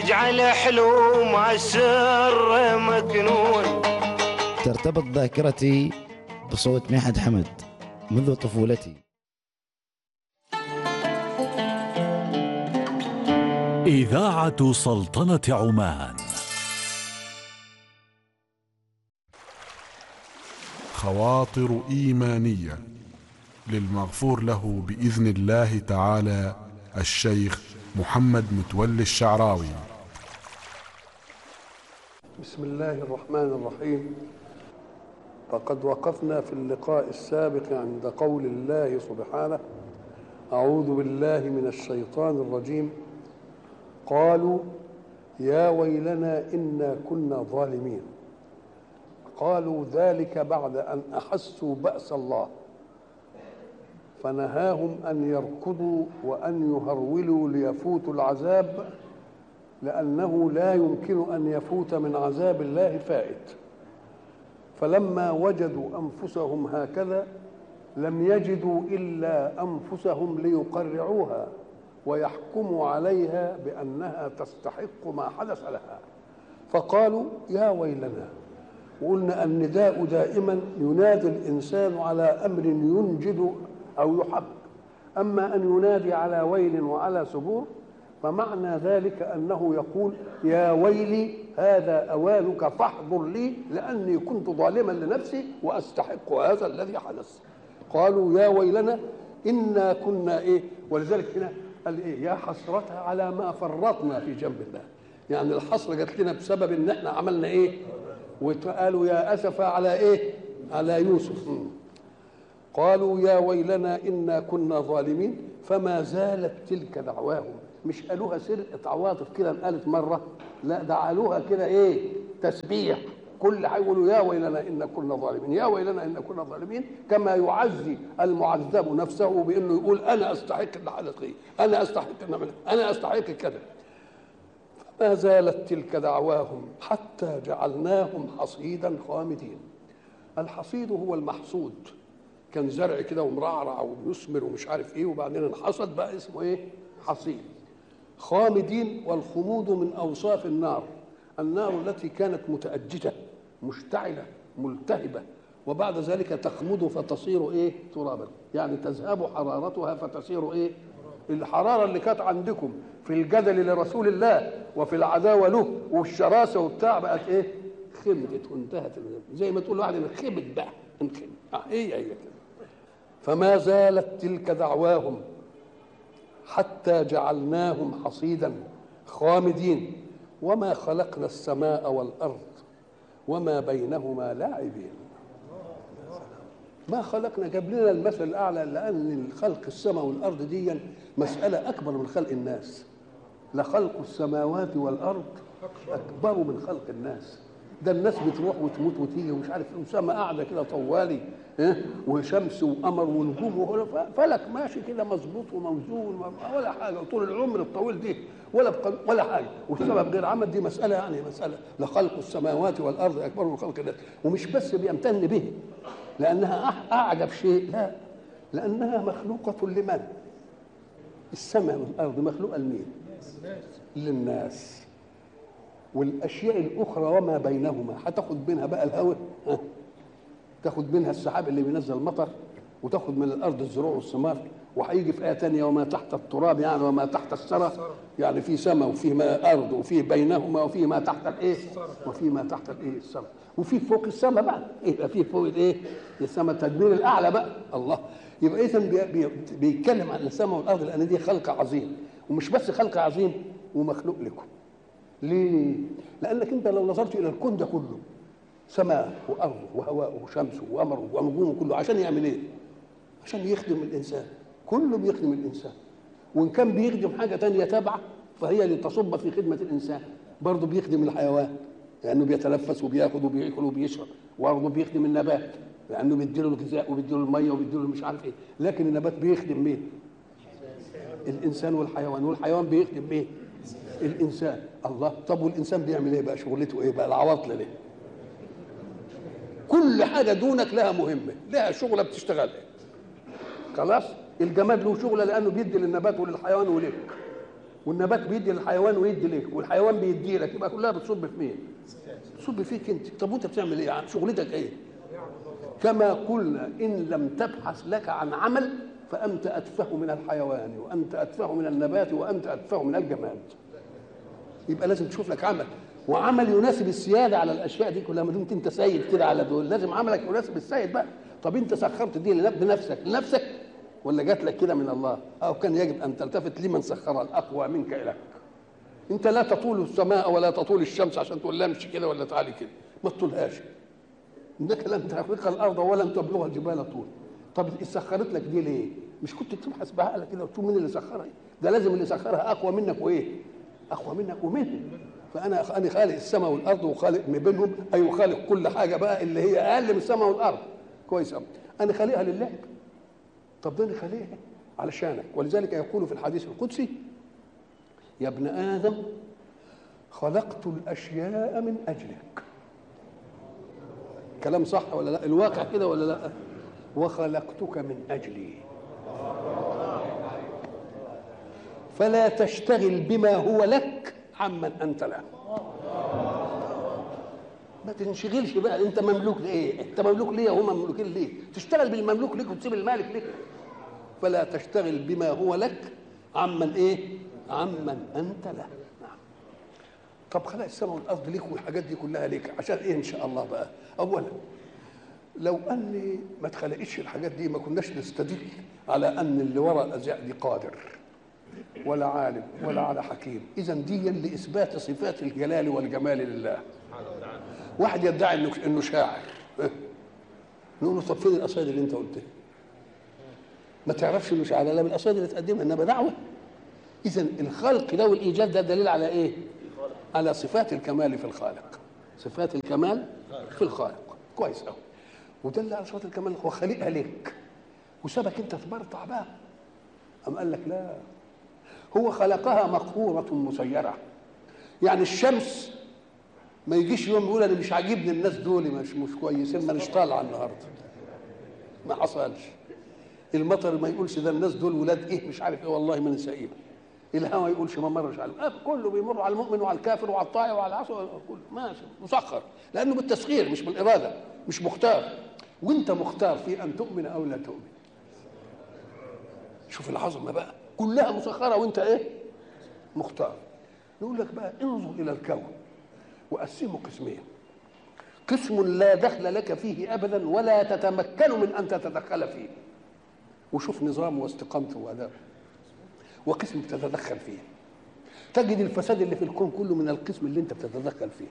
يجعل حلوم السر مكنون. ترتبط ذاكرتي بصوت ميحد حمد منذ طفولتي. إذاعة سلطنة عمان. خواطر إيمانية للمغفور له بإذن الله تعالى الشيخ محمد متولي الشعراوي. بسم الله الرحمن الرحيم. فقد وقفنا في اللقاء السابق عند قول الله سبحانه: أعوذ بالله من الشيطان الرجيم. قالوا يا ويلنا إنا كنا ظالمين. قالوا ذلك بعد أن أحسوا بأس الله، فنهاهم أن يركضوا وأن يهرولوا ليفوتوا العذاب، لأنه لا يمكن أن يفوت من عذاب الله فائت. فلما وجدوا أنفسهم هكذا لم يجدوا إلا أنفسهم ليقرعوها ويحكموا عليها بأنها تستحق ما حدث لها، فقالوا يا ويلنا. وقلنا النداء دائما ينادي الإنسان على أمر ينجد أو يحب، أما أن ينادي على ويل وعلى سبور فمعنى ذلك أنه يقول يا ويلي هذا أوانك فاحضر لي لأني كنت ظالما لنفسي وأستحق هذا الذي حدث. قالوا يا ويلنا إنا كنا إيه، ولذلك هنا قال إيه؟ يا حسرتها على ما فرطنا في جنب الله. يعني الحسرة جات لنا بسبب إن إحنا عملنا إيه، وقالوا يا أسفا على إيه، على يوسف. قالوا يا ويلنا إنا كنا ظالمين. فما زالت تلك دعواهم، مش قالوها سرقة عواطف كده قالت مرة، لا ده قالوها كده إيه، تسبيح. كل هيقولوا يا ويلنا إنا كنا ظالمين، يا ويلنا إنا كنا ظالمين، كما يعزي المعذب نفسه بأنه يقول أنا أستحق اللي حدث لي، أنا أستحق أنا أستحق كذا. فما زالت تلك دعواهم حتى جعلناهم حصيدا خامدين. الحصيد هو المحصود، كان زرع كده ومرعرع ويثمر ومش عارف ايه وبعدين انحصد بقى اسمه ايه، حصيد. خامدين، والخمود من اوصاف النار، النار التي كانت متأججة مشتعلة ملتهبة وبعد ذلك تخمد فتصير ايه، ترابا، يعني تذهب حرارتها فتصير ايه. الحرارة اللي كانت عندكم في الجدل لرسول الله وفي العداوة له والشراسة وبتاع بقت ايه، خمدت وانتهت، زي ما تقول واحد انخمد بقى، انخمد. هي كده. فما زالت تلك دعواهم حتى جعلناهم حصيدا خامدين وما خلقنا السماء والأرض وما بينهما لاعبين. ما خلقنا، جاب لنا المثل الأعلى، لأن خلق السماء والأرض دي مسألة أكبر من خلق الناس. لخلق السماوات والأرض أكبر من خلق الناس. ده الناس بتروح وتموت وتيجي ومش عارف ايه، وسما قاعده كده طوالي، وشمس وقمر ونجوم فلك ماشي كده مظبوط وموزون ولا حاجه، وطول العمر الطويل دي ولا حاجه، والسبب غير عمل. دي مساله، يعني مساله لخلق السماوات والارض اكبر من خلق الناس. ومش بس بيمتن به لانها اعجب شيء، لا، لانها مخلوقه لمن؟ السماء والارض مخلوقه لمين؟ للناس. والاشياء الاخرى وما بينهما هتاخد منها بقى الهواء، تاخد منها السحاب اللي بينزل المطر، وتاخد من الارض الزروع والثمار. وهيجي في ايه ثانيه وما تحت التراب، يعني وما تحت الثرى، يعني في سماء وفي ارض وفي بينهما وفي ما تحت الايه، وفي ما تحت الايه الثرى، وفي فوق السماء بقى يبقى في فوق الايه السماء، التدبير الاعلى بقى الله. يبقى اذا بيتكلم عن السماء والارض لان دي خلق عظيم، ومش بس خلق عظيم ومخلوق لكم. ليه؟ لأنك أنت لو نظرت إلى الكون ده كله، سماء وأرض وهواء وشمس وقمر ونجوم كله، عشان يعمل إيه؟ عشان يخدم الإنسان، كله بيخدم الإنسان. وإن كان بيخدم حاجة تانية تابعة فهي لتصب في خدمة الإنسان، برضه بيخدم الحيوان لأنه بيتنفس وبياخد وبياكل وبيشرب، وبرضه بيخدم النبات لأنه بيديله الغذاء وبيديله المية وبيديله مش عارف إيه. لكن النبات بيخدم مين؟ الإنسان والحيوان، والحيوان بيخدم مين؟ الانسان. الله، طب والانسان بيعمل ايه بقى؟ شغلته ايه بقى؟ العواطل ليه؟ كل حاجه دونك لها مهمه، لها شغله بتشتغلها. خلاص، الجماد له شغله لانه بيدي للنبات وللحيوان ولك. والنبات بيدي للحيوان ويدي لك، والحيوان بيدي لك، يبقى كلها بتصب في مين؟ بتصب فيك انت. طب وانت بتعمل ايه؟ يعني شغلتك ايه؟ كما قلنا ان لم تبحث لك عن عمل فانت اتفه من الحيوان، وانت اتفه من النبات، وانت اتفه من الجماد. يبقى لازم تشوف لك عمل، وعمل يناسب السياده على الاشياء دي كلها. ما دمت انت سيد كده على دول، لازم عملك يناسب السيد بقى. طب انت سخرت دي لنفسك ولا جات لك كده من الله؟ او كان يجب ان تلتفت لمن سخر الاقوى منك اليك. انت لا تطول السماء ولا تطول الشمس عشان تقول لها امشي كده ولا تعالي كده، ما تطولهاش. انك لن تخلق الارض ولن تبلغ الجبال طول. طب سخرت لك دي ليه؟ مش كنت تبحث بعقلك كده وتشوف مين اللي سخرها؟ ده لازم اللي سخرها اقوى منك وايه؟ اقوى منك ومنه. فانا خالق السماء والارض وخالق ما بينهم، اي خالق كل حاجه بقى اللي هي اقل من السماء والارض. كويس قوي. انا خالقها للعب. طب ده انا خالقها علشانك. ولذلك يقول في الحديث القدسي: يا ابن ادم خلقت الاشياء من اجلك. كلام صح ولا لا؟ الواقع كده ولا لا؟ وخلقتك من اجلي فلا تشتغل بما هو لك عمن انت له. ما تنشغلش بقى، انت مملوك لايه؟ انت مملوك ليه وهم مملوكين ليه؟ تشتغل بالمملوك ليك وتسيب المالك ليك. فلا تشتغل بما هو لك عمن ايه؟ عمن انت له. نعم. طب خلق السماء والارض ليك والحاجات دي كلها ليك عشان ايه ان شاء الله بقى؟ اولا لو اني ما اتخلقتش الحاجات دي ما كناش نستدل على ان اللي وراء الازياء دي قادر ولا عالم ولا على حكيم. اذا دي لاثبات صفات الجلال والجمال لله. واحد يدعي انه شاعر، نقول له طب فين القصائد اللي انت قلتها؟ ما تعرفش انه شاعر لا بالقصائد اللي تقدمها، انما دعوه. اذا الخلق لو الايجاد ده دليل على ايه؟ على صفات الكمال في الخالق. صفات الكمال في الخالق. كويس قوي. ودل على صفات الكمال هو خالقها لك وسابك انت تبرطع بقى. أم قال لك لا، هو خلقها مقهورة مسيرة. يعني الشمس ما يجيش يوم يقول انا مش عاجبني الناس دول مش كويسين ما مش طالعه النهارده. ما حصلش. المطر ما يقولش ده الناس دول ولاد ايه مش عارف ايه والله ما نسائيهم. الهواء يقولش ما مرش على كله بيمر على المؤمن وعلى الكافر وعلى الطائع وعلى العصر كله ماشي مسخر، لانه بالتسخير مش بالاراده، مش مختار. وانت مختار في ان تؤمن او لا تؤمن. شوف العظمه بقى، كلها مسخره وانت ايه؟ مختار. نقول لك بقى انظر الى الكون وقسمه قسمين. قسم لا دخل لك فيه ابدا ولا تتمكن من ان تتدخل فيه، وشوف نظامه واستقامته وادابه. وقسم بتتدخل فيه، تجد الفساد اللي في الكون كله من القسم اللي انت بتتدخل فيه.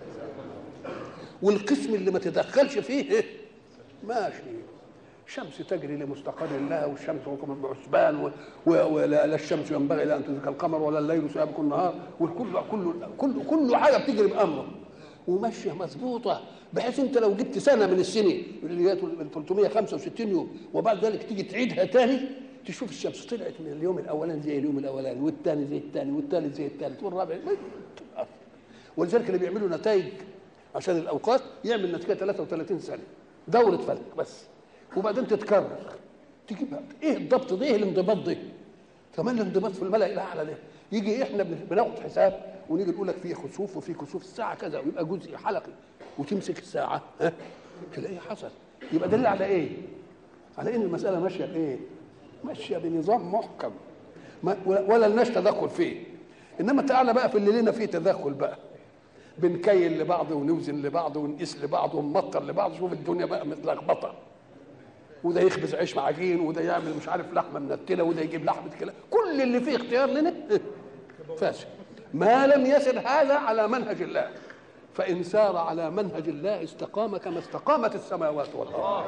والقسم اللي ما تدخلش فيه ماشي، الشمس تجري لمستقر لها، والشمس حكم بحسبان، ولا الشمس ينبغي لا ان تدرك القمر ولا الليل سابق النهار، كل حاجه بتجري بامره وماشيه مظبوطه، بحيث انت لو جبت سنه من السنين اللي هي 365 يوم وبعد ذلك تيجي تعيدها تاني تشوف الشمس طلعت من اليوم الاولاني زي اليوم الاولاني، والثاني زي الثاني، والثالث زي الثالث، والرابع. ولذلك اللي بيعملوا نتائج عشان الاوقات يعمل نتيجه 33 سنه دوره فلك بس، وبعدين تتكرر تجيبها. ايه الضبط ده؟ ايه الانضباط ده؟ كمان الانضباط في الملأ الاعلى ده. يجي احنا بناخد حساب ونيجي نقول لك في خسوف وفي كسوف الساعه كذا، ويبقى جزء حلقي، وتمسك الساعه تلاقيه حصل. يبقى دليل على ايه؟ على ان المساله ماشيه بايه؟ ماشيه بنظام محكم ولا لناش تدخل فيه. انما تعالى بقى في اللي لنا فيه تدخل بقى، بنكيل لبعض ونوزن لبعض ونقيس لبعض ونمطر لبعض. شوف الدنيا بقى متلخبطه، وده يخبز عيش معجين، وده يعمل مش عارف لحمه منتله، وده يجيب لحمه كلام. كل اللي فيه اختيار لنا فاسد ما لم يسر هذا على منهج الله. فإن سار على منهج الله استقام كما استقامت السماوات والأرض.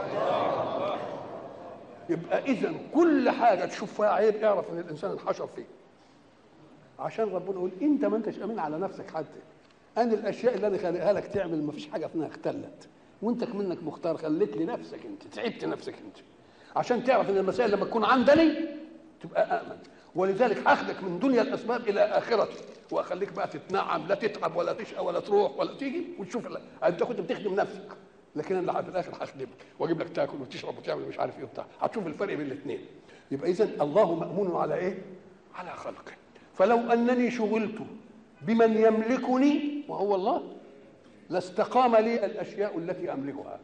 يبقى إذن كل حاجة تشوف فيها عيب اعرف إن الإنسان انحشر فيه، عشان ربنا يقول أنت ما أنتش أمين على نفسك حتى. أنا الأشياء اللي أنا خالقها لك تعمل ما فيش حاجة فيها اختلت، وأنت منك مختار خليت لنفسك أنت، تعبت نفسك أنت عشان تعرف إن المسائل لما تكون عندني تبقى آمن. ولذلك هاخدك من دنيا الاسباب الى اخرته، واخليك بقى تتنعم، لا تتعب ولا تشقى ولا تروح ولا تيجي وتشوف. انت كنت بتخدم نفسك، لكن انا في الاخر هخدمك واجيب لك تاكل وتشرب وتعمل مش عارف ايه وبتاع. هتشوف الفرق بين الاثنين. يبقى اذا الله مامون على ايه؟ على خلقه. فلو انني شغلت بمن يملكني وهو الله لاستقام لي الاشياء التي املكها.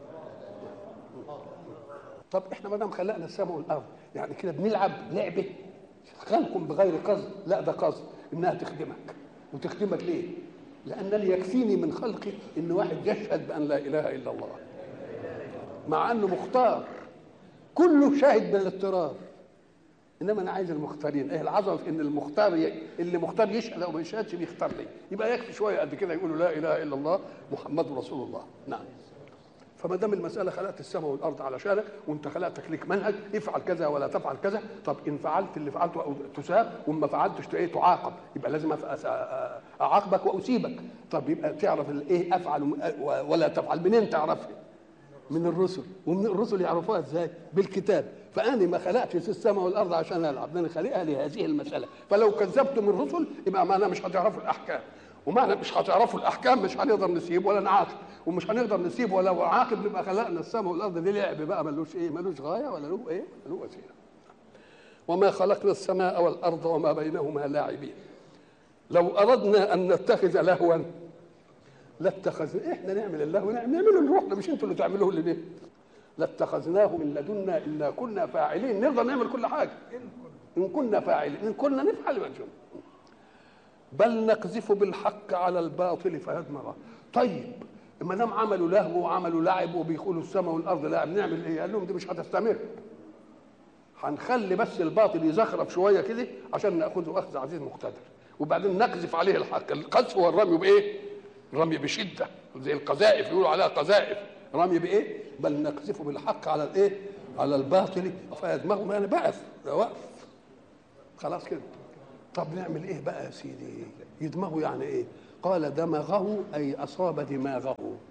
طب احنا ما دام خلقنا السماء والارض يعني كده بنلعب لعبه خلق بغير قصد؟ لا، ده قصد، انها تخدمك. وتخدمك ليه؟ لانني يكفيني من خلقي ان واحد يشهد بان لا اله الا الله، مع انه مختار، كله شاهد بالاضطرار، انما انا عايز المختارين. ايه العظمه في ان المختار اللي مختار يشهد او ما يشهدش بيختار لي، يبقى يكفي شويه قد كده يقولوا لا اله الا الله محمد رسول الله. نعم. فما دام المساله خلقت السماء والارض علشانك، وانت خلقتك ليك منهج، افعل كذا ولا تفعل كذا. طب ان فعلت اللي فعلته تساب، وما فعلتش ايه تعاقب، يبقى لازم اعاقبك واسيبك. طب يبقى تعرف ايه افعل ولا تفعل منين تعرفها؟ من الرسل. ومن الرسل يعرفوها ازاي؟ بالكتاب. فأنا ما خلقتش السماء والأرض عشان ألعب، أنا خلقها لهذه المسألة. فلو كذبتم الرسل يبقى معناه مش هتعرفوا الأحكام، ومعنى مش هتعرفوا الأحكام مش هنقدر نسيب ولا نعاقب، ومش هنقدر نسيب ولا نعاقب. نبقى خلقنا السماء والأرض دي لعب بقى، ملوش إيه، ملوش غاية ولا له إيه، له وسيلة. وما خلقنا السماء والأرض وما بينهما لاعبين. لو أردنا أن نتخذ لهوا لاتخذنا، إحنا نعمل اللهو نعمله لروحنا، مش أنتوا اللي تعملوه ليه. لاتخذناه من لدنا إنا كنا فاعلين. نقدر نعمل كل حاجة إن كنا فاعلين، إن كنا نفعل ما نشوف. بل نقذف بالحق على الباطل فيدمغه. طيب ما دام عملوا لهو وعملوا لعب وبيقولوا السماء والأرض لعب، نعمل إيه؟ قال لهم دي مش هتستمر، هنخلي بس الباطل يزخرف شوية كده عشان نأخذه أخذ عزيز مقتدر، وبعدين نقذف عليه الحق. القذف هو الرمي بإيه؟ الرمي بشدة، زي القذائف يقولوا عليها قذائف. رمي بايه؟ بل نقذف بالحق على الايه؟ على الباطل فيدمغه. يعني بقف وقف خلاص كده. طب نعمل ايه بقى يا سيدي؟ يدمغه يعني ايه؟ قال دمغه اي اصاب دماغه.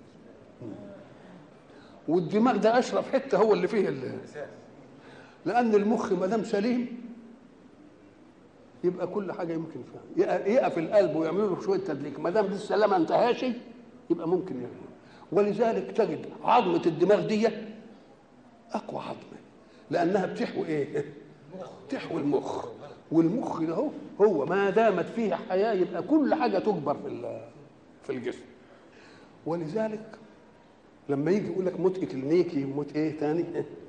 والدماغ ده اشرف حته، هو اللي فيه لان المخ ما دام سليم يبقى كل حاجه يمكن فيها. يقف القلب ويعملوا له شويه تدليك، ما دام لسه ما انتهاش يبقى ممكن يعمل. ولذلك تجد عظمة الدماغ دي أقوى عظمة، لأنها بتحوي إيه؟ بتحوي المخ. والمخ ده هو ما دامت فيه حياة يبقى كل حاجة تكبر في الجسم. ولذلك لما يجي يقول لك موت إكلينيكي وموت إيه تاني؟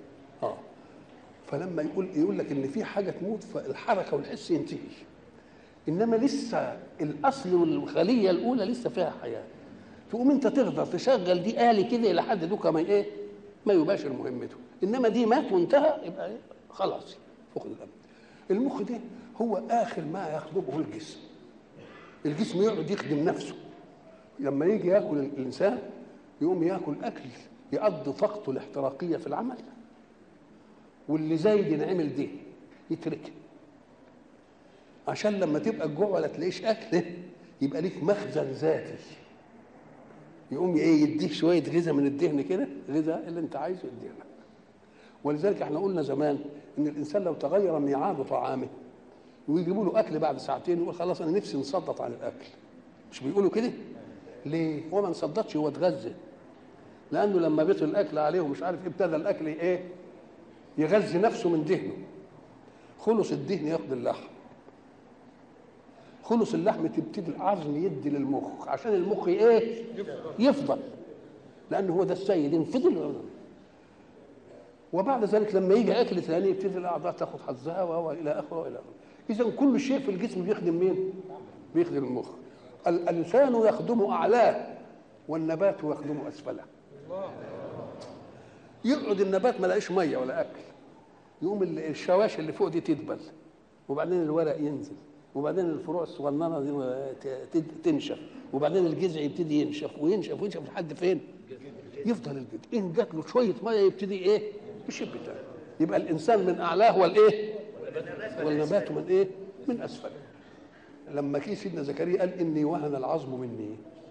فلما يقول لك إن في حاجة تموت فالحركة والحس ينتهي، إنما لسه الأصل والخلية الأولى لسه فيها حياة. تقوم انت تقدر تشغل دي آلي كده الى حد دوكا ما ايه؟ ما يباشر مهمته. انما دي مات وانتهى يبقى إيه؟ خلاص فقد الامل. المخ ده هو اخر ما يخدمه الجسم. الجسم يقعد يخدم نفسه. لما يجي ياكل الانسان يقوم ياكل اكل يقضي طاقته الاحتراقيه في العمل، واللي زايد ينعمل ده يتركه عشان لما تبقى الجوع ولا تلاقيش اكل يبقى ليك مخزن ذاتي. يقوم ايه؟ يديك شويه غذاء من الدهن كده، غذاء اللي انت عايزه يديه لك. ولذلك احنا قلنا زمان ان الانسان لو تغير ميعاد طعامه ويجيبوا له اكل بعد ساعتين يقول خلاص انا نفسي نصدط عن الاكل. مش بيقولوا كده؟ ليه؟ هو ما انصدتش، هو اتغذى. لانه لما بيطل الاكل عليه ومش عارف ايه ابتدى الاكل ايه؟ يغذي نفسه من دهنه. خلص الدهن ياخد اللحم، خلص اللحم تبتدي العظم يدي للمخ عشان المخ ايه؟ يفضل، لانه هو ده السيد ينفضل. وبعد ذلك لما يجي اكل ثاني يبتدي الاعضاء تاخد حظها والى اخره والى اخره. اذا كل شيء في الجسم بيخدم مين؟ بيخدم المخ. الانسان يخدم اعلاه والنبات يخدم اسفله. يقعد النبات ما لاقيش ميه ولا اكل، يقوم الشواشي اللي فوق دي تدبل، وبعدين الورق ينزل، وبعدين الفروع الصغننه دي تنشف، وبعدين الجذع يبتدي ينشف وينشف وينشف لحد فين؟ يفضل الجذع. ان جات له شويه ميه يبتدي ايه؟ يشب تاني. يبقى الانسان من اعلاه والايه؟ والنبات من ايه؟ من اسفله. لما كي سيدنا زكريا قال اني وهن العظم مني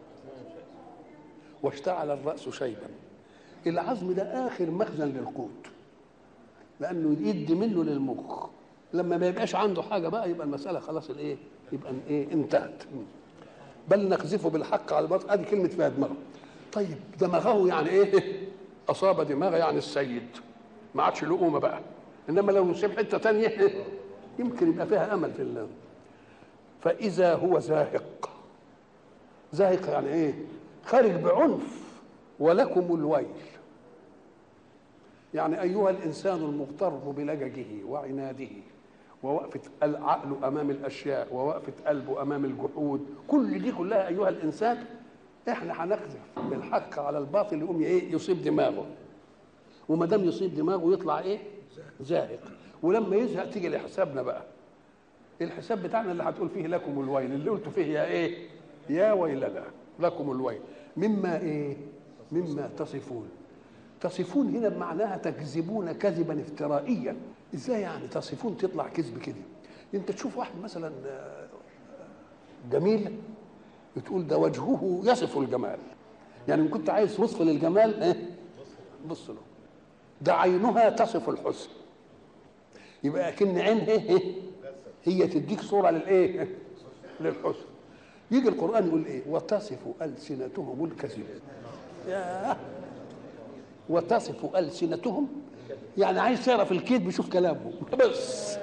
واشتعل الراس شيبا، العظم ده اخر مخزن للقوت، لانه يدي منه للمخ. لما ما يبقاش عنده حاجه بقى يبقى المساله خلاص الايه؟ يبقى ايه؟ انتهت. بل نقذفه بالحق على الباطل. ادي كلمه فيها دماغه. طيب دماغه يعني ايه؟ اصاب دماغه يعني السيد، ما عادش له قومه بقى. انما لو نسيب حته ثانيه يمكن يبقى فيها امل في الله. فإذا هو زاهق. زاهق يعني ايه؟ خارج بعنف. ولكم الويل، يعني ايها الانسان المغتر بلججه وعناده ووقفه العقل امام الاشياء ووقفه قلبه امام الجحود، كل دي كلها ايها الانسان احنا هنقذف بالحق على الباطل يقوم ايه؟ يصيب دماغه. وما دام يصيب دماغه يطلع ايه؟ زاهق. ولما يزهق تيجي لحسابنا بقى، الحساب بتاعنا اللي هتقول فيه لكم الويل، اللي قلتوا فيه يا ايه؟ يا ويلنا لكم الويل مما ايه؟ مما تصفون. تصفون هنا بمعناها تكذبون كذبا افترائيا. ازاي يعني تصفون تطلع كذب كده؟ انت تشوف واحد مثلا جميل بتقول ده وجهه يصف الجمال، يعني ان كنت عايز وصف للجمال ايه؟ بص له، ده عينها تصف الحسن، يبقى كن عينها هي تديك صوره للايه؟ للحسن. يجي القران يقول ايه؟ وتصف السنتهم الكذب. ياه، وتصف السنتهم، يعني عايز تعرف الكذب شوف كلامهم بس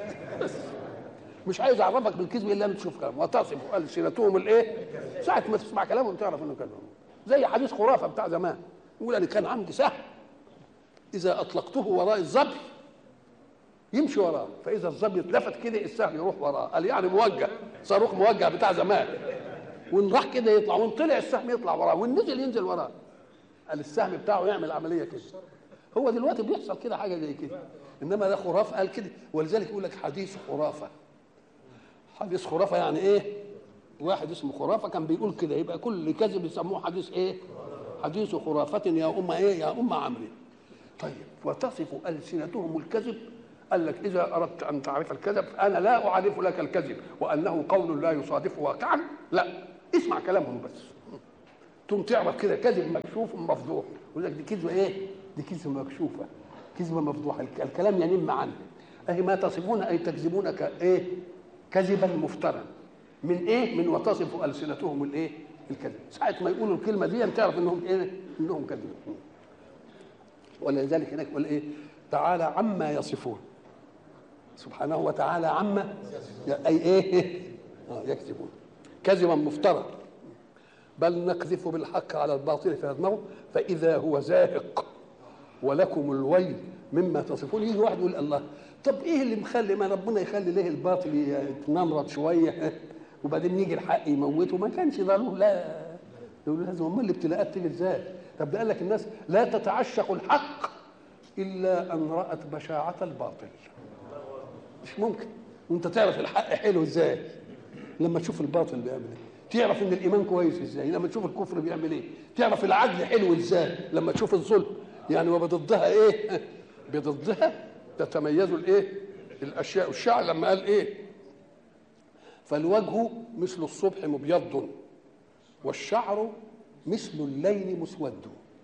مش عايز اعرفك بالكذب الا انت تشوف كلامهم. وتصف السنتهم الايه؟ ساعه ما تسمع كلامهم تعرف انه كلامهم. زي حديث خرافه بتاع زمان يقول انا كان عندي سهم اذا اطلقته وراء الظبي يمشي وراه، فاذا الظبي اتلفت كده السهم يروح وراه. قال يعني موجه، صاروخ موجه بتاع زمان، وان راح كده يطلع، وان طلع السهم يطلع وراه، وان نزل ينزل وراه. قال السهم بتاعه يعمل عمليه كده. هو دلوقتي بيحصل كده حاجه زي كده، انما ده خرافه قال كده. ولذلك يقول لك حديث خرافه. حديث خرافه يعني ايه؟ واحد اسمه خرافه كان بيقول كده، يبقى كل كذب يسموه حديث ايه؟ حديث خرافه يا ايه؟ يا عمرو. طيب وتصف السنتهم الكذب، قال لك اذا اردت ان تعرف الكذب انا لا اعرف لك الكذب وانه قول لا يصادف واقعا، لا اسمع كلامهم بس تقوم تعرف كده كذب مكشوف مفضوح. يقول لك دي كذبه ايه؟ دي كذبه مكشوفه، كذبه مفضوحه، الكلام ينم عنه. اهي ما تصفون اي تكذبون كايه؟ كذبا مفترا. من ايه؟ من وتصف السنتهم الايه؟ الكذب. ساعه ما يقولوا الكلمه دي تعرف انهم ايه؟ انهم كذبوا. ولذلك هناك يقول ايه؟ تعالى عما يصفون، سبحانه وتعالى عما اي ايه؟ يكذبون كذبا مفترا. بل نقذف بالحق على الباطل فيدمغه فاذا هو زاهق ولكم الويل مما تصفون. يجي واحد يقول الله، طب ايه اللي مخلي ما ربنا يخلي ليه الباطل يتنمرض شويه وبعدين يجي الحق يموته؟ ما كانش ضروري. لا يقول لازم، امال الابتلاءات تيجي ازاي؟ طب ده قال لك الناس لا تتعشق الحق الا ان رات بشاعه الباطل. مش ممكن. وانت تعرف الحق حلو ازاي؟ لما تشوف الباطل بيعمل ايه. تعرف ان الايمان كويس ازاي؟ لما تشوف الكفر بيعمل ايه. تعرف العدل حلو ازاي؟ لما تشوف الظلم. يعني وبضدها ايه؟ بضدها تتميز الايه؟ الاشياء. الشاعر لما قال ايه؟ فالوجه مثل الصبح مبيض والشعر مثل الليل مسود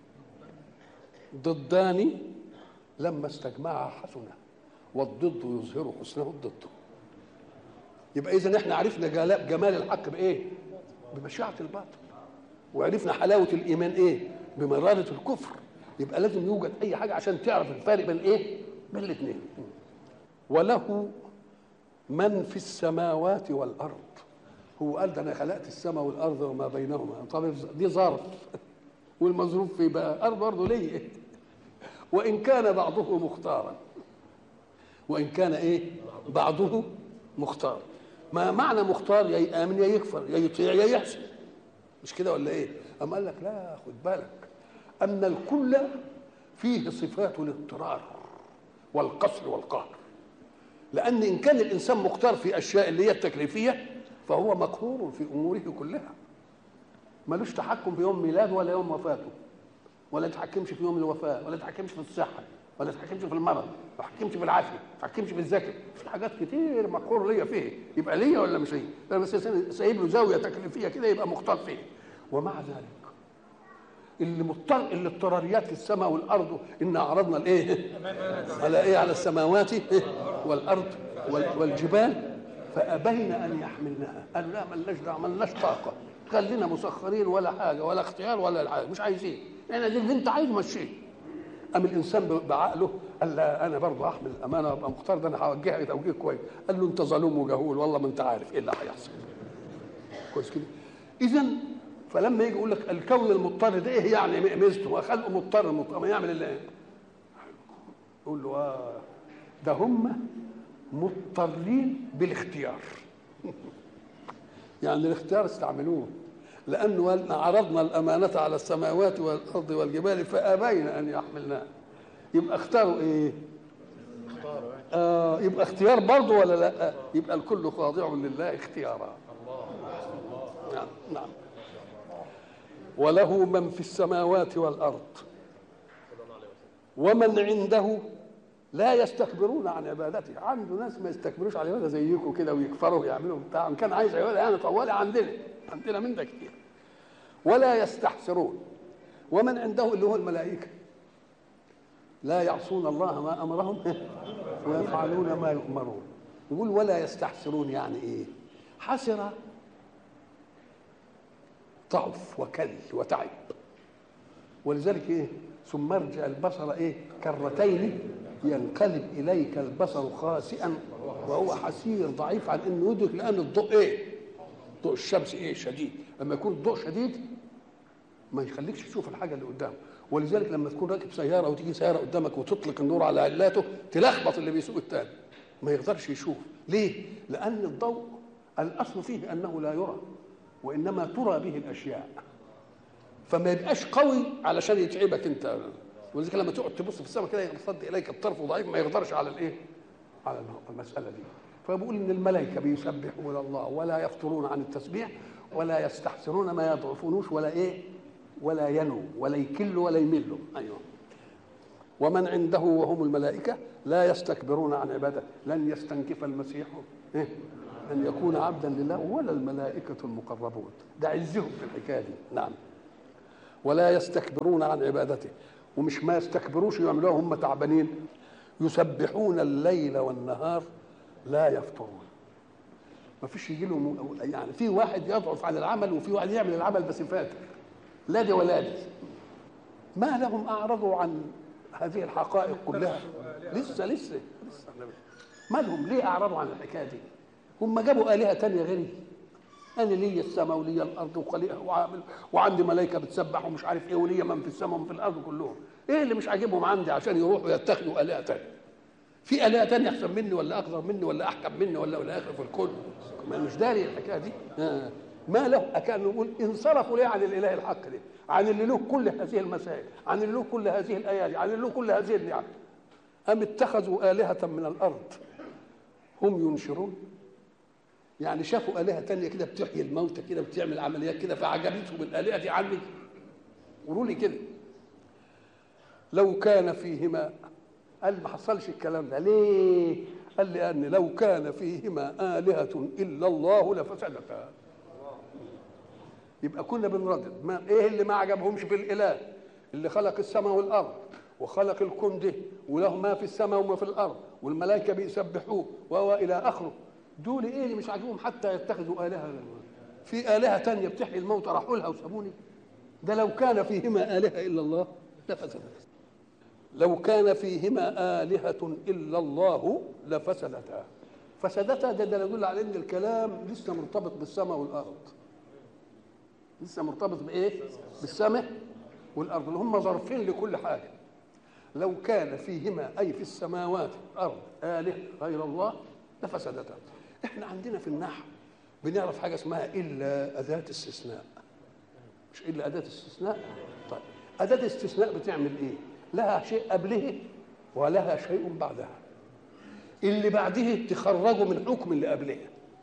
ضدان لما استجمعها حسنه والضد يظهر حسنه الضد. يبقى اذا احنا عرفنا جمال الحق بايه؟ ببشاعه الباطل. وعرفنا حلاوه الايمان ايه؟ بمراره الكفر. يبقى لازم يوجد اي حاجه عشان تعرف الفارق بين ايه؟ بين الاثنين. وله من في السماوات والارض. هو قال ده انا خلقت السماء والارض وما بينهما. طب دي ظرف والمظروف فيه بقى ارض برضه ليه؟ وان كان بعضه مختارا. وان كان ايه؟ بعضه مختار. ما معنى مختار؟ يا يامن يا يكفر، يا يطيع يا يحسن. مش كده ولا ايه؟ اما قال لك لا، خد بالك ان الكل فيه صفات الاضطرار والقصر والقهر. لان ان كان الانسان مختار في اشياء اللي هي التكليفيه فهو مقهور في اموره كلها. ملوش تحكم في يوم ميلاده ولا يوم وفاته، ولا يتحكمش في يوم الوفاه، ولا يتحكمش في الصحه، ولا يتحكمش في المرض، ما يتحكمش في العافيه، ما يتحكمش في الذكاء. في حاجات كتير مقهور ليا فيه. يبقى ليا ولا مش ليا؟ انا بس سايب له زاويه تكليفيه كده يبقى مختار فيه. ومع ذلك اللي مضطر الاضطراريات في السماء والارض ان عرضنا الايه؟ على ايه؟ على السماوات والارض والجبال فابين ان يحملنها. قالوا لا ملناش دعوه، ملناش طاقه، خلينا مسخرين ولا حاجه ولا اختيار ولا حاجه، مش عايزين احنا دي اللي انت عايزه مشيه. قام الانسان بعقله قال لا انا برضه هحمل الامانه وابقى مختار، ده انا هوجهها توجيه كويس. قال له انت ظلوم وجهول، والله ما انت عارف ايه اللي هيحصل. كويس كده. اذا فلما يجي يقول لك الكون المضطر ده ايه يعني ميزته وخلقه مضطر ما يعمل الا ايه؟ يقول له ده هم مضطرين بالاختيار. يعني الاختيار استعملوه، لانه عرضنا الامانه على السماوات والارض والجبال فابين ان يحملناها. يبقى اختاروا ايه؟ يبقى اختيار برضه ولا لا؟ يبقى الكل خاضع لله اختيارا. نعم نعم. وله من في السماوات والارض ومن عنده لا يستكبرون عن عبادته. عنده ناس ما يستكبروش عن عبادته زيكم كده ويكفروا ويعملوا بتاع. ان كان عايز عباده يعني طوالي عندنا من ده كتير. ولا يستحسرون. ومن عنده اللي هو الملائكه لا يعصون الله ما امرهم ويفعلون ما يؤمرون. يقول ولا يستحسرون يعني ايه؟ حسر ضعف وكل وتعب. ولذلك ايه؟ ثم ارجع البصر ايه؟ كرتين ينقلب اليك البصر خاسئا وهو حسير ضعيف عن انه يدرك. لان الضوء ايه؟ ضوء الشمس ايه؟ شديد. لما يكون الضوء شديد ما يخليكش تشوف الحاجه اللي قدامك. ولذلك لما تكون راكب سياره وتيجي سياره قدامك وتطلق النور على علاته تلخبط اللي بيسوق الثاني، ما يقدرش يشوف. ليه؟ لان الضوء الاصل فيه انه لا يرى وانما ترى به الاشياء، فما يبقاش قوي علشان يتعبك انت. ولذلك لما تقعد تبص في السماء كده يرصد اليك الطرف ضعيف ما يقدرش على الايه؟ على المساله دي. فبقول ان الملائكه بيسبحون الله ولا يفترون عن التسبيح ولا يستحسرون ما يضعفونوش ولا ايه؟ ولا ينو ولا يكل ولا يمل. ايوه. ومن عنده وهم الملائكه لا يستكبرون عن عباده. لن يستنكف المسيح إيه؟ ان يكون عبدا لله ولا الملائكه المقربون. ده عزهم في الحكايه دي. نعم. ولا يستكبرون عن عبادته. ومش ما يستكبروش يعملوها هم تعبانين. يسبحون الليل والنهار لا يفترون. ما فيش يجي له يعني في واحد يضعف عن العمل وفي واحد يعمل العمل بس فاتر. لا دي ولا دي. ما لهم اعرضوا عن هذه الحقائق كلها؟ لسه ما لهم ليه اعرضوا عن الحكايه دي؟ هم جابوا الهه ثانيه غيري. انا ليا السماء وليا الارض وخليقها وعامل وعندي ملائكه بتسبح ومش عارف ايه وليا من في السماء ومن في الارض كلهم. ايه اللي مش عاجبهم عندي عشان يروحوا يتخذوا الهه ثانيه؟ في الهه ثانيه احسن مني ولا اقدر مني ولا احكم مني ولا اخر في الكون؟ ما مش داري الحكايه دي. ما له كان نقول انصرفوا ليه عن الاله الحق ده، عن اللي له كل هذه المسائل، عن اللي له كل هذه الايات، عن اللي له كل هذه النعم. ام اتخذوا الهه من الارض هم ينشرون. يعني شافوا الهه ثانيه كده بتحيي الموتى كده بتعمل عمليات كده فعجبتهم الالهه دي عني. قولوا لي كده لو كان فيهما. قال ما حصلش الكلام ده ليه؟ قال لان لو كان فيهما الهه الا الله لفسدتا. يبقى كنا بنردد ما ايه اللي ما عجبهمش في الاله اللي خلق السماء والارض وخلق الكون ده وله ما في السماء وما في الارض والملائكه بيسبحوه وهو الى اخره. دول ايه اللي مش عاجبهم حتى يتخذوا الهه؟ في الهه ثانيه بتحيي الموتى راحوا لها وسابوني. ده لو كان فيهما الهه الا الله لفسدتا. لو كان فيهما الهه الا الله لفسدتا. فسدتا ده يدل على ان الكلام لسه مرتبط بالسماء والارض. لسه مرتبط بايه؟ بالسماء والارض اللي هم ظرفين لكل حاجه. لو كان فيهما اي في السماوات والارض اله غير الله لفسدتا. احنا عندنا في النحو بنعرف حاجه اسمها الا اداه استثناء. مش الا اداه استثناء؟ طيب اداه استثناء بتعمل ايه؟ لها شيء قبله ولها شيء بعدها. اللي بعده تخرجه من حكم اللي قبله.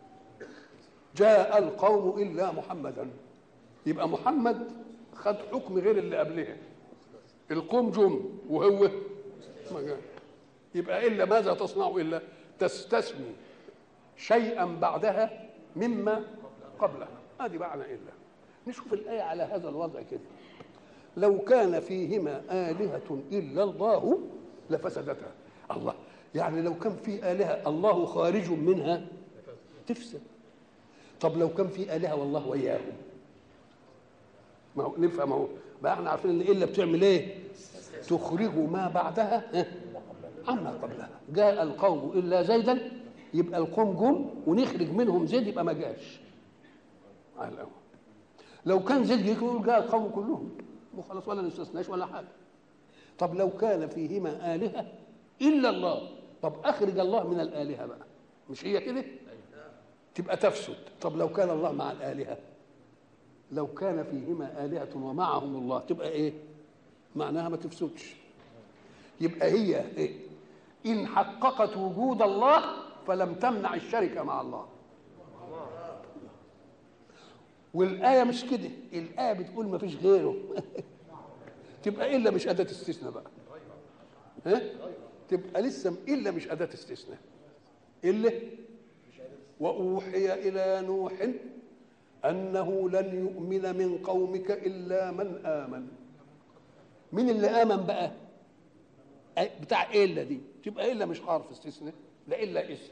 جاء القوم الا محمدا. يبقى محمد خد حكم غير اللي قبله. القوم جم وهو ما جاء. يبقى الا ماذا تصنع؟ الا تستثني شيئا بعدها مما قبلها. هذه معنى الا. نشوف الايه على هذا الوضع كده. لو كان فيهما آلهة إلا الله لفسدتا. الله يعني لو كان في آلهة الله خارج منها تفسد. طب لو كان في آلهة والله وياهم ما هو نفهم اهو بقى. احنا عارفين ان الا بتعمل ايه؟ تخرج ما بعدها عما قبلها. جاء القوم الا زيدا. يبقى القوم جم ونخرج منهم زيد يبقى ما جاش. على الأول. لو كان زيد يقول جاء القوم كلهم وخلاص ولا نستثناش ولا حاجة. طب لو كان فيهما آلهة إلا الله، طب أخرج الله من الآلهة بقى، مش هي كده؟ تبقى تفسد. طب لو كان الله مع الآلهة، لو كان فيهما آلهة ومعهم الله، تبقى إيه؟ معناها ما تفسدش. يبقى هي إيه؟ إن حققت وجود الله فلم تمنع الشركة مع الله. والآية مش كده، الآية بتقول ما فيش غيره. تبقى إلا مش أداة استثناء بقى. ها؟ تبقى لسه إلا مش أداة استثناء. إلا وأوحي إلى نوح أنه لن يؤمن من قومك إلا من آمن. مين اللي آمن بقى؟ بتاع إلا دي، تبقى إلا مش حرف استثناء، لا إلا اسم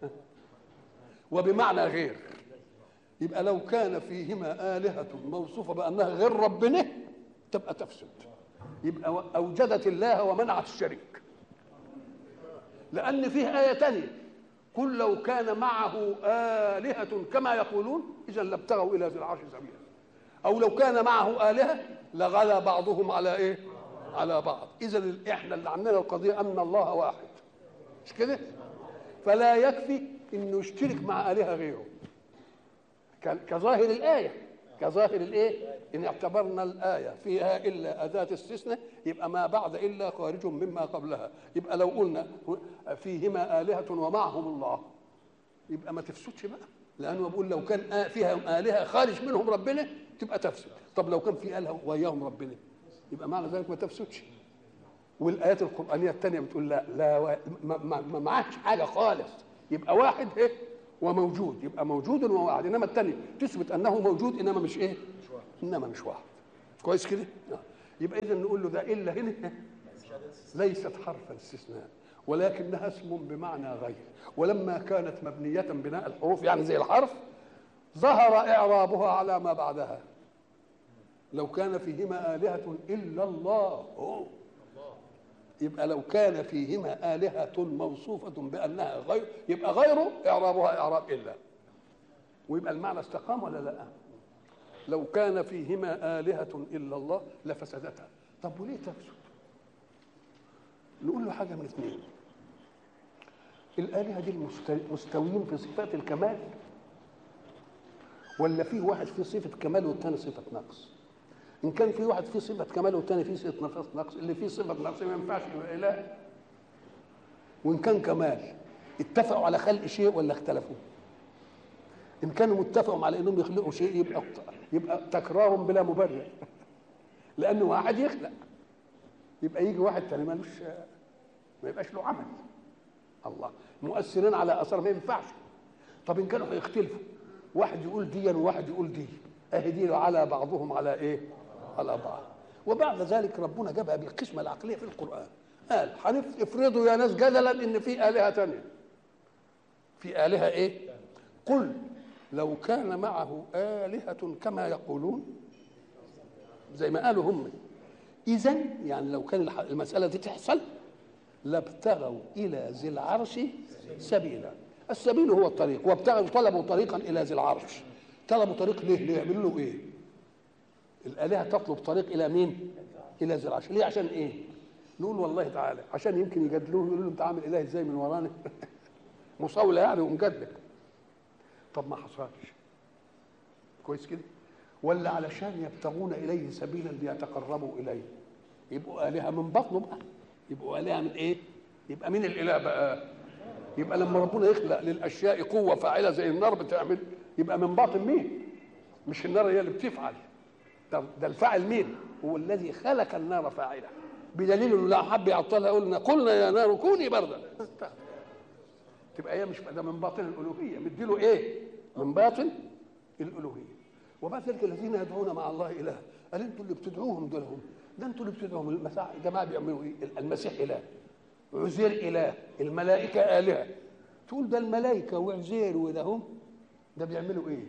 وبمعنى غير. يبقى لو كان فيهما آلهة موصوفة بأنها غير ربنا تبقى تفسد. يبقى أوجدت الله ومنعت الشريك. لأن فيه آية تانية قل لو كان معه آلهة كما يقولون إذا لابتغوا إلى ذي العرش سبيلا. أو لو كان معه آلهة لغلى بعضهم على إيه؟ على بعض. إذا إحنا اللي عندنا القضية أن الله واحد، مش كده؟ فلا يكفي إنه يشترك مع آلهة غيره كظاهر الآية. كظاهر الإيه؟ إن اعتبرنا الآية فيها إلا أداة استثناء يبقى ما بعد إلا خارج مما قبلها. يبقى لو قلنا فيهما آلهة ومعهم الله يبقى ما تفسدش بقى، لأنه بقول لو كان فيها آلهة خارج منهم ربنا تبقى تفسد. طب لو كان في آلهة وياهم ربنا يبقى معنى ذلك ما تفسدش. والآيات القرآنية الثانية بتقول لا ما معهش حاجة خالص، يبقى واحد إيه وموجود، يبقى موجود وواحد. انما الثاني تثبت انه موجود انما مش ايه؟ انما مش واحد. كويس كده؟ يبقى اذا نقول له ده الا هنا ليست حرفا استثناء ولكنها اسم بمعنى غير. ولما كانت مبنية بناء الحروف يعني زي الحرف ظهر اعرابها على ما بعدها. لو كان فيهما آلهة الا الله، يبقى لو كان فيهما آلهة موصوفة بأنها غير يبقى غيره إعرابها إعراب إلا، ويبقى المعنى استقام ولا لا؟ لو كان فيهما آلهة إلا الله لفسدتها. طب وليه تفسد؟ نقول له حاجة من اثنين. الآلهة دي مستويين في صفات الكمال ولا في واحد فيه صفة كمال والثاني صفة نقص؟ إن كان في واحد فيه صفة كمال والثاني فيه صفة نقص، اللي فيه صفة نقص ما ينفعش يبقى إله. وإن كان كمال اتفقوا على خلق شيء ولا اختلفوا؟ إن كانوا متفقوا على إنهم يخلقوا شيء يبقى تكرار بلا مبرر. لأنه واحد يخلق يبقى يجي واحد ثاني ما يبقاش له عمل. الله مؤثرين على أثر ما ينفعش. طب إن كانوا هيختلفوا واحد يقول دي وواحد يقول دي، أهدي على بعضهم على إيه؟ على بعض. وبعد ذلك ربنا جابها بالقسمة العقلية في القرآن. قال افرضوا يا ناس جدلا إن في آلهة تانية. في آلهة إيه؟ قل لو كان معه آلهة كما يقولون، زي ما قالوا هم، إذن يعني لو كان المسألة دي تحصل لابتغوا إلى ذي العرش سبيلا. السبيل هو الطريق، وابتغوا طلبوا طريقا إلى ذي العرش. طلبوا طريق ليه؟ ليعملوا له ايه؟ الآلهة تطلب طريق إلى مين؟ إلى ذي العرش. ليه؟ عشان ايه؟ نقول والله تعالى عشان يمكن يجادلوه يقولوا له انت عامل إله ازاي من ورانا؟ مصاولة يعني ومجادلك. طب ما حصلش. كويس كده؟ ولا علشان يبتغون إليه سبيلا ليتقربوا إليه. يبقوا آلهة من بطنه بقى. يبقوا آلهة من ايه؟ يبقى مين الإله بقى؟ يبقى لما ربنا يخلق للأشياء قوة فاعلة زي النار بتعمل يبقى من باطن مين؟ مش النار هي اللي بتفعل. ده الفاعل مين؟ هو الذي خلق النار فاعلة. بدليل انه لا حب يعطلها يقول قلنا يا نار كوني بردا. تبقى هي مش ده من باطن الألوهية، مديله ايه؟ من باطن الألوهية. وبعد ذلك الذين يدعون مع الله إله، قال انتوا اللي بتدعوهم دولهم، ده انتوا اللي بتدعوهم. الجماعة بيعملوا ايه؟ المسيح إله، عزير إله، الملائكة آلهة. تقول ده الملائكة وعزير ودهم ده بيعملوا ايه؟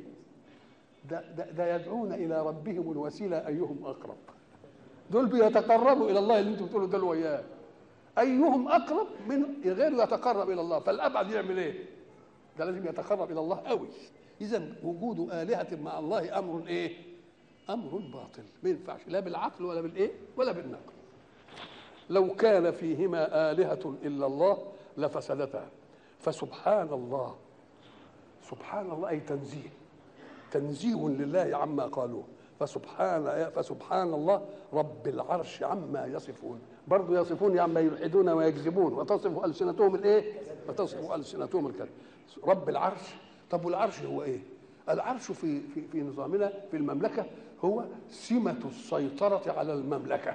ده يدعون الى ربهم الوسيله ايهم اقرب. دول بيتقربوا الى الله اللي انتم بتقولوا دول وياه. ايهم اقرب من غير يتقرب الى الله، فالابعد يعمل ايه؟ ده لازم يتقرب الى الله قوي. إذا وجود آلهة مع الله أمر إيه؟ أمر باطل، ما ينفعش لا بالعقل ولا بالإيه؟ ولا بالنقل. لو كان فيهما آلهة إلا الله لفسدتا، فسبحان الله، سبحان الله أي تنزيه، تنزيه لله عما قالوه، فسبحان الله رب العرش عما يصفون. برضه يصفون عما يلحدون ويكذبون، وتصف ألسنتهم الإيه؟ وتصف ألسنتهم الكذب. رب العرش، طب والعرش هو إيه؟ العرش في نظامنا في المملكة هو سمة السيطرة على المملكة.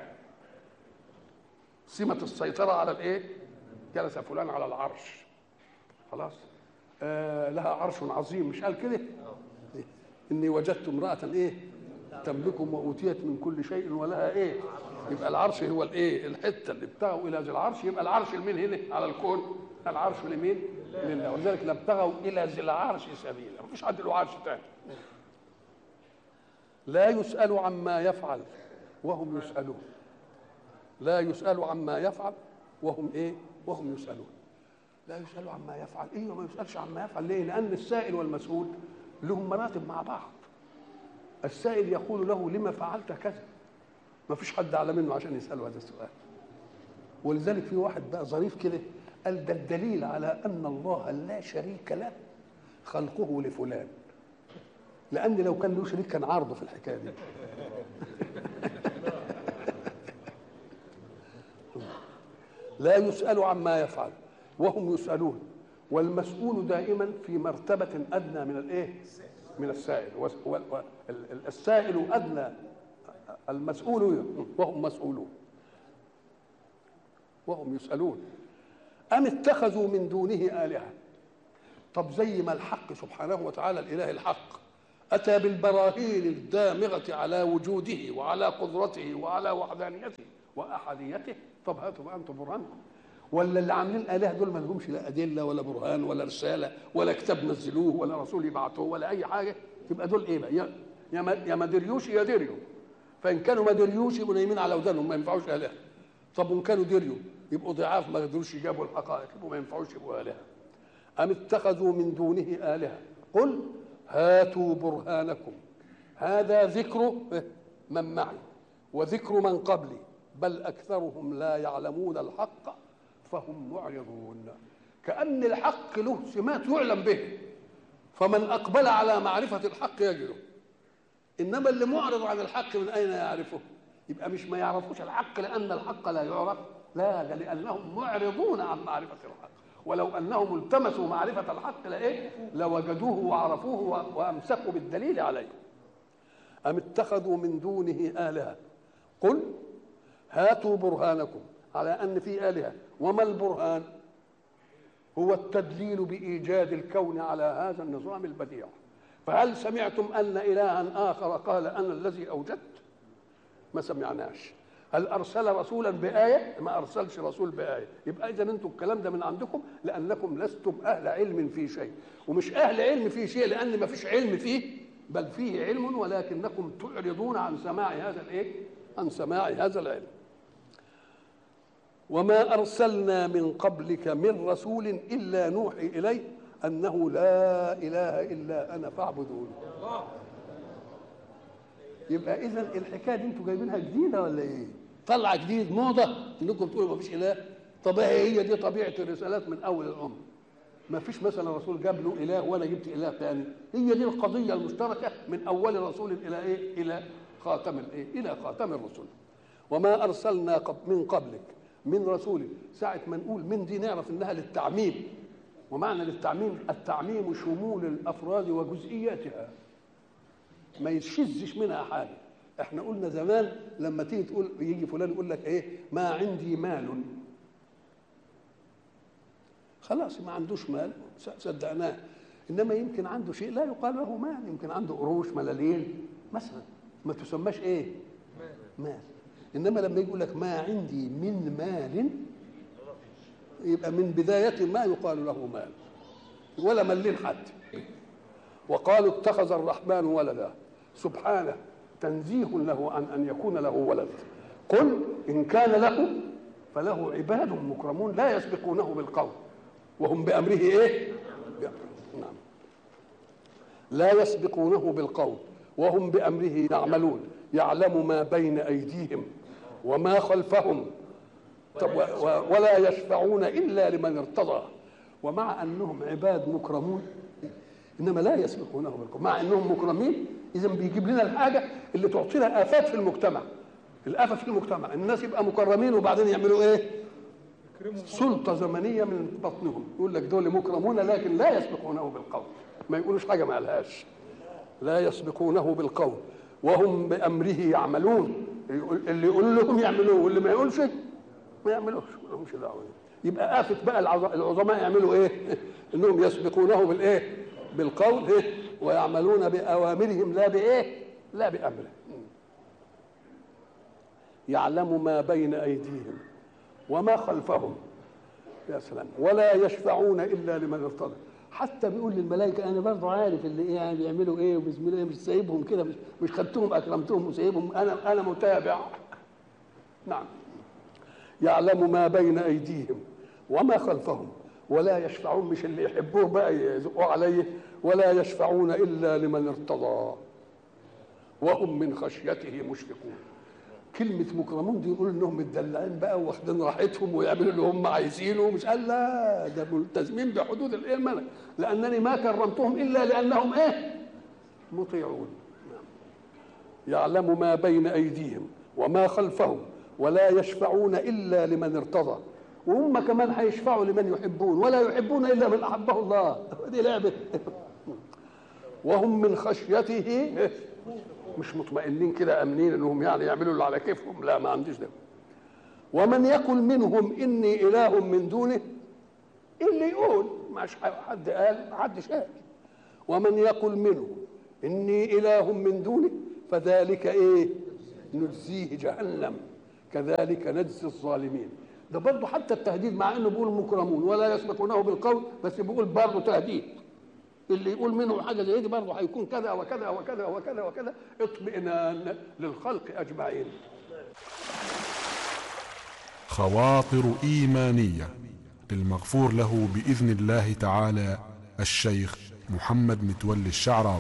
سمة السيطرة على الإيه؟ جلس فلان على العرش، خلاص. لها عرش عظيم، مش قال كده؟ إني وجدت امرأة إيه؟ تملكهم وأوتيت من كل شيء ولها إيه؟ يبقى العرش هو الإيه؟ الحتة اللي ابتغوا إلى ذي العرش. يبقى العرش لمين هنا؟ على الكون. العرش لمين؟ لله. ولذلك لابتغوا إلى ذي العرش سبيلا، مفيش حد له عرش تاني. لا يسأل عما يفعل وهم يسألون. لا يسأل عما يفعل وهم إيه؟ وهم يسألون. لا يسأل عما يفعل، إيه ما يسألش عما يفعل ليه؟ لأن السائل والمسؤول لهم مراتب مع بعض. السائل يقول له لما فعلت كذا، ما فيش حد أعلى منه عشان يسأله هذا السؤال. ولذلك في واحد بقى ظريف كده قال ده الدليل على أن الله لا شريك له خلقه لفلان، لأن لو كان له شريك كان عارضه في الحكاية دي. لا يسأل عما يفعل وهم يسألون، والمسؤول دائما في مرتبة أدنى من الإيه؟ من السائل. السائل أدنى، المسؤول وهم مسؤولون وهم يسألون. أم اتخذوا من دونه آلهة. طب زي ما الحق سبحانه وتعالى الإله الحق أتى بالبراهين الدامغة على وجوده وعلى قدرته وعلى وحدانيته وأحديته، طب هاتوا بقى أنتم برهانكم. ولا اللي عاملين الآلهة دول ما لهمش لا أدلة ولا برهان ولا رسالة ولا كتاب نزلوه ولا رسول يبعثوه ولا أي حاجة، يبقى دول إيه بقى؟ يا ما دريوش يا دريوا. فإن كانوا ما دريوش يبقوا نايمين على ودانهم ما ينفعوش آلهة. طب وإن كانوا دريوا يبقوا ضعاف ما يقدروش يجابوا الحقائق، يبقوا ما ينفعوش يبقوا آلهة. أم اتخذوا من دونه آلهة قل هاتوا برهانكم. هذا ذكر من معي وذكر من قبلي، بل أكثرهم لا يعلمون الحق فهم معرضون. كأن الحق له سمات يعلم به، فمن أقبل على معرفة الحق يجده. إنما اللي معرض عن الحق من أين يعرفه؟ يبقى مش ما يعرفوش الحق لأن الحق لا يعرف، لا، لأنهم معرضون عن معرفة الحق. ولو أنهم التمسوا معرفة الحق لوجدوه وعرفوه وأمسكوا بالدليل عليه. أم اتخذوا من دونه آلهة قل هاتوا برهانكم، على أن في آلهة. وما البرهان؟ هو التدليل بإيجاد الكون على هذا النظام البديع. فهل سمعتم أن إلها آخر قال أنا الذي أوجدت؟ ما سمعناش. هل أرسل رسولا بآية؟ ما أرسلش رسول بآية. يبقى إذا أنتم الكلام ده من عندكم لأنكم لستم أهل علم في شيء، ومش أهل علم في شيء لأن ما فيش علم فيه، بل فيه علم ولكنكم تعرضون عن سماع هذا الإيه؟ عن سماع هذا العلم. وما أرسلنا من قبلك من رسول إلا نوحي إليه أنه لا إله إلا أنا فاعبدون. يبقى إذن الحكاية دي أنتوا جايبينها جديدة ولا إيه؟ طلع جديد موضة إنكم تقولوا ما فيش إله. طب هي دي طبيعة الرسالات من أول الأمر. ما فيش مثلا رسول جاب له إله وأنا جبت إله ثاني. هي دي القضية المشتركة من أول رسول إلى إيه؟ إلى خاتم الإيه؟ إلى خاتم الرسل. وما أرسلنا من قبلك من رسول. ساعة ما نقول من دي نعرف إنها للتعميم، ومعنى للتعميم التعميم شمول الأفراد وجزئياتها، ما يشذش منها حاجة. احنا قلنا زمان لما تيجي تقول يجي فلان يقول لك ايه ما عندي مال، خلاص ما عندوش مال صدقناه. انما يمكن عنده شيء لا يقال له مال، يمكن عنده قروش ملالين مثلا ما تسماش ايه مال. انما لما يقول لك ما عندي من مال يبقى من بداية ما يقال له مال ولا ملين حد. وقالوا اتخذ الرحمن ولدا، سبحانه تنزيه له عن أن يكون له ولد. قل إن كان له فله عباد مكرمون لا يسبقونه بالقول وهم بأمره إيه؟ نعم. لا يسبقونه بالقول وهم بأمره يعملون، يعلم ما بين أيديهم وما خلفهم ولا يشفعون إلا لمن ارتضى. ومع أنهم عباد مكرمون إنما لا يسبقونه بالقول، مع أنهم مكرمين إذن بيجيب لنا الحاجة اللي تعطينا آفات في المجتمع. الآفة في المجتمع الناس يبقى مكرمين وبعدين يعملوا إيه؟ سلطة زمنية من بطنهم، يقول لك دول مكرمون لكن لا يسبقونه بالقول، ما يقولوش حاجة ما قالهاش. لا يسبقونه بالقول وهم بأمره يعملون، اللي يقول لهم يعملوه واللي ما يقولش ما يعملوش، ما لهمش دعوة. يبقى آفة بقى العظماء يعملوا إيه؟ إنهم يسبقونه بالإيه؟ بالقول إيه؟ ويعملون بأوامرهم لا بإيه؟ لا بأمره. يعلم ما بين أيديهم وما خلفهم. يا سلام. ولا يشفعون إلا لمن ارتضى. حتى بيقول للملائكة أنا برضه عارف اللي إيه يعني بيعملوا إيه وبسم الله، مش سايبهم كده، مش خدتهم أكرمتهم وسايبهم، أنا متابع. نعم. يعلم ما بين أيديهم وما خلفهم ولا يشفعون، مش اللي يحبوه بقى يزقوا عليه، ولا يشفعون إلا لمن ارتضى وهم من خشيته مشفقون. كلمة مكرمون دي يقولوا إنهم متدلعين بقى واخدين راحتهم ويعملوا اللي هم عايزينه، ومش قال لا، ده ملتزمين بحدود الإيه الملك، لأنني ما كرمتهم إلا لأنهم إيه؟ مطيعون. يعلم ما بين أيديهم وما خلفهم ولا يشفعون إلا لمن ارتضى، وهم كمان هيشفعوا لمن يحبون ولا يحبون إلا من أحبه الله. دي لعبة. وهم من خشيته مش مطمئنين كده امنين انهم يعني يعملوا اللي على كيفهم، لا ما عنديش ده. ومن يقل منهم اني اله من دونه، اللي يقول مش حد قال محدش قال. ومن يقل منهم اني اله من دونه فذلك ايه؟ نجزيه جهنم كذلك نجزي الظالمين. ده برضه حتى التهديد، مع انه بيقول مكرمون ولا يسبقونه بالقول، بس بيقول برضه تهديد. اللي يقول منه حاجه زي دي برضه هيكون كذا وكذا وكذا وكذا وكذا، اطمئنان للخلق اجمعين. خواطر إيمانية للمغفور له بإذن الله تعالى الشيخ محمد متولي الشعراوي.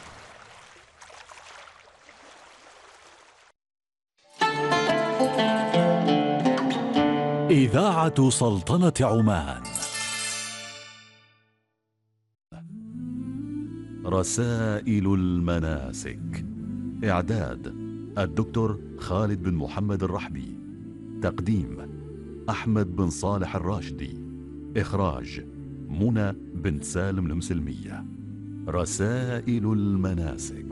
إذاعة سلطنة عمان. رسائل المناسك. إعداد الدكتور خالد بن محمد الرحبي. تقديم أحمد بن صالح الراشدي. إخراج منى بن سالم المسلمية. رسائل المناسك.